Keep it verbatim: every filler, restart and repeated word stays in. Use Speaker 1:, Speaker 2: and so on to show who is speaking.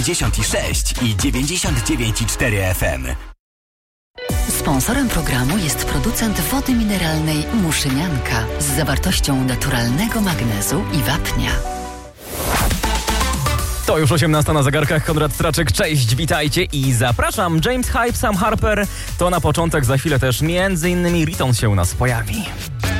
Speaker 1: dziewięćdziesiąt sześć i dziewięćdziesiąt dziewięć i cztery F M.
Speaker 2: Sponsorem programu jest producent wody mineralnej Muszynianka z zawartością naturalnego magnezu i wapnia.
Speaker 3: To już osiemnasta na zegarkach. Konrad Straczyk, cześć, witajcie i zapraszam. James Hype, Sam Harper. To na początek, za chwilę też między innymi Riton się u nas pojawi.